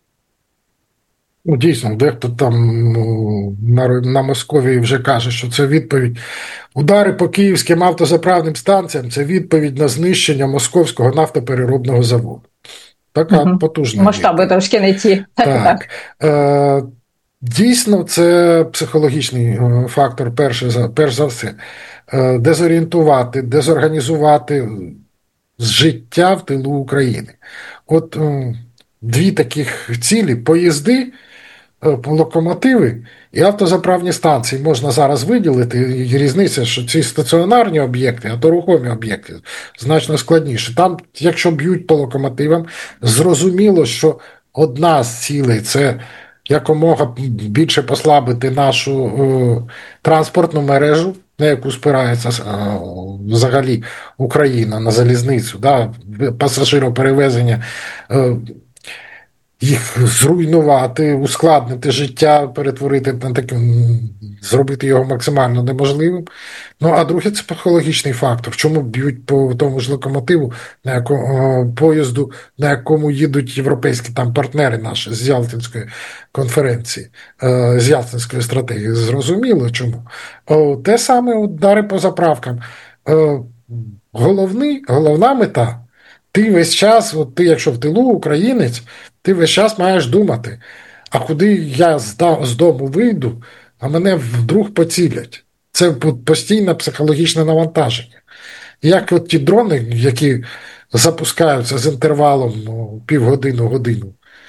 S11: Ну, дійсно, дехто там ну, на, на Московії вже каже, що це відповідь. Удари по київським автозаправним станціям – це відповідь на знищення Московського нафтопереробного заводу. Така угу. потужна
S7: масштаби відповідь. Трошки не ті.
S11: Так. так. Е, дійсно, це психологічний фактор, перш за, перш за все. Е, дезорієнтувати, дезорганізувати життя в тилу України. От е, дві таких цілі – поїзди, локомотиви і автозаправні станції можна зараз виділити. І різниця, що ці стаціонарні об'єкти, а то рухомі об'єкти значно складніше. Там, якщо б'ють по локомотивам, зрозуміло, що одна з цілей – це якомога більше послабити нашу е, транспортну мережу, на яку спирається е, взагалі Україна, на залізницю, да, пасажироперевезення, е, їх зруйнувати, ускладнити життя, перетворити на таке, зробити його максимально неможливим. Ну, а друге – це психологічний фактор. Чому б'ють по тому ж локомотиву, на якому, поїзду, на якому їдуть європейські там партнери наші з Ялтинської конференції, з Ялтинської стратегії? Зрозуміло, чому. Те саме удари по заправкам. Головний, головна мета – ти весь час, от ти, якщо в тилу українець, ти весь час маєш думати, а куди я з дому вийду, а мене вдруг поцілять. Це постійне психологічне навантаження. Як от ті дрони, які запускаються з інтервалом півгодину-годину,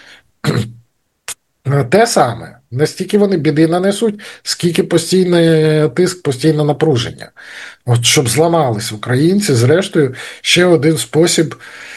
S11: те саме. Настільки вони біди нанесуть, скільки постійний тиск, постійне напруження. От щоб зламались українці, зрештою, ще один спосіб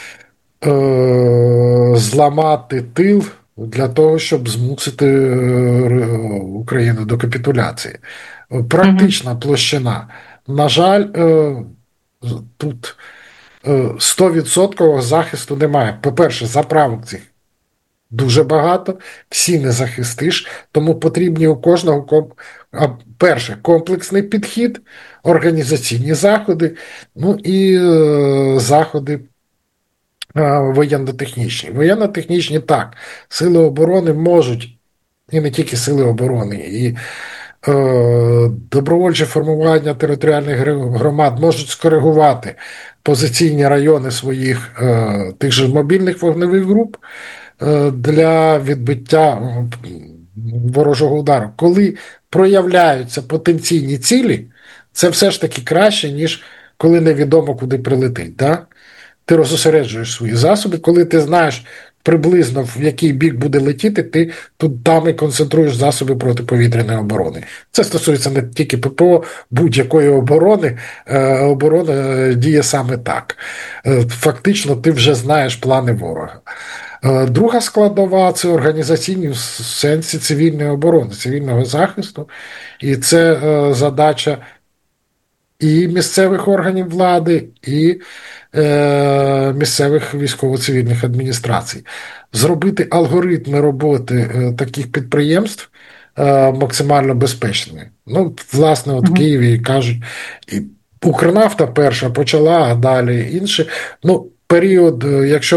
S11: е- зламати тил для того, щоб змусити Україну до капітуляції. Практична площина. На жаль, е- тут сто відсотків захисту немає. По-перше, заправок цих дуже багато, всі не захистиш, тому потрібні у кожного, перше, комплексний підхід, організаційні заходи, ну і е, заходи е, воєнно-технічні. Воєнно-технічні так, сили оборони можуть, і не тільки сили оборони, і е, добровольче формування територіальних громад можуть скоригувати позиційні райони своїх е, тих же мобільних вогневих груп, для відбиття ворожого удару. Коли проявляються потенційні цілі, це все ж таки краще, ніж коли невідомо куди прилетить. Да? Ти розосереджуєш свої засоби, коли ти знаєш приблизно в який бік буде летіти, ти тут там і концентруєш засоби протиповітряної оборони. Це стосується не тільки ППО, будь-якої оборони. Оборона діє саме так. Фактично ти вже знаєш плани ворога. Друга складова – це організаційні в сенсі цивільної оборони, цивільного захисту. І це задача і місцевих органів влади, і е, місцевих військово-цивільних адміністрацій. Зробити алгоритми роботи е, таких підприємств е, максимально безпечними. Ну, власне, от в Києві кажуть, і Укрнафта перша почала, а далі інші. Ну, період, якщо